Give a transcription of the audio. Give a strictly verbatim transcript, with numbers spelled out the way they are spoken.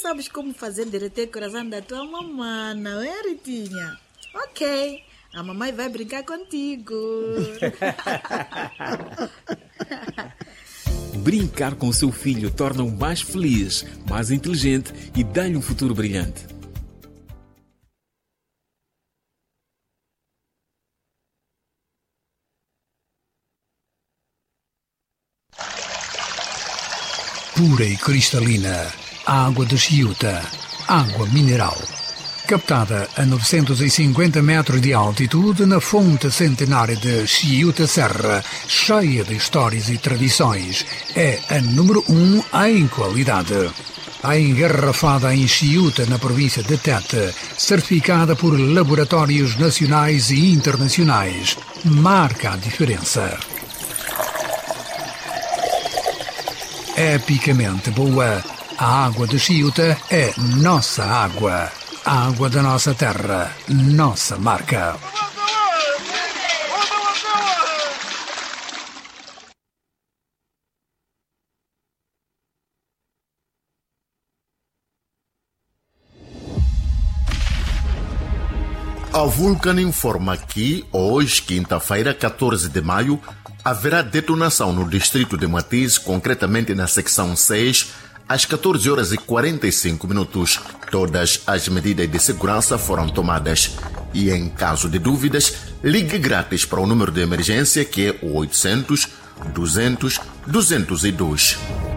sabes como fazer derreter o coração da tua mamãe, não é, Ritinha? Ok, a mamãe vai brincar contigo. Brincar com seu filho torna-o mais feliz, mais inteligente e dá-lhe um futuro brilhante. Pura e cristalina, a água de Chiuta, água mineral. Captada a novecentos e cinquenta metros de altitude na fonte centenária de Chiuta Serra, cheia de histórias e tradições, é a número um em qualidade. A engarrafada em Chiuta, na província de Tete, certificada por laboratórios nacionais e internacionais, marca a diferença. Epicamente boa, a água de Chiuta é nossa água. A água da nossa terra, nossa marca. A Vulcan informa que hoje, quinta-feira, catorze de maio, haverá detonação no distrito de Matiz, concretamente na secção seis, às catorze horas e quarenta e cinco minutos. Todas as medidas de segurança foram tomadas. E em caso de dúvidas, ligue grátis para o número de emergência que é o oitocentos, duzentos, duzentos e dois.